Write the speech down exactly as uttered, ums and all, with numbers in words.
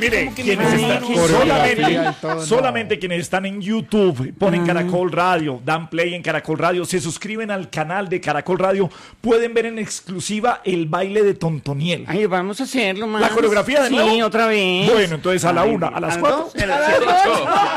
mire, como que quienes me están, imagino. solamente, todo, no. solamente quienes están en YouTube, ponen Caracol Radio, dan play en Caracol Radio, se suscriben al canal de Caracol Radio, pueden ver en exclusiva el baile de Tontoniel. Ay, vamos a hacerlo, más. La coreografía de nuevo. Sí, otra vez. Bueno, entonces a la una, a las ¿A las cuatro. dos? A las siete.